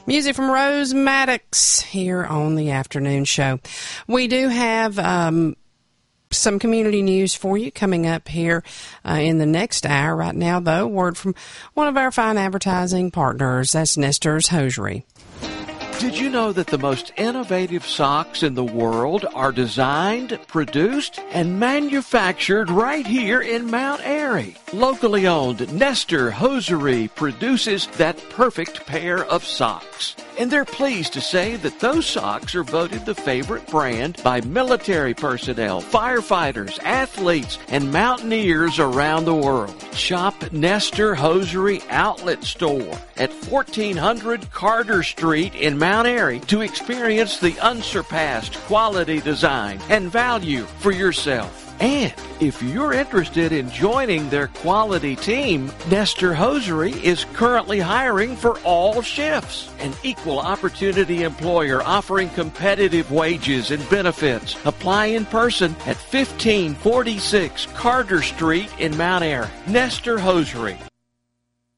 Music from Rose Maddox here on the afternoon show. We do have some community news for you coming up here in the next hour. Right now, though, word from one of our fine advertising partners. That's Nestor's Hosiery. Did you know that the most innovative socks in the world are designed, produced, and manufactured right here in Mount Airy? Locally owned Nestor Hosiery produces that perfect pair of socks. And they're pleased to say that those socks are voted the favorite brand by military personnel, firefighters, athletes, and mountaineers around the world. Shop Nestor Hosiery Outlet Store at 1400 Carter Street in Mount Airy to experience the unsurpassed quality, design, and value for yourself. And if you're interested in joining their quality team, Nestor Hosiery is currently hiring for all shifts. An equal opportunity employer offering competitive wages and benefits. Apply in person at 1546 Carter Street in Mount Airy. Nestor Hosiery,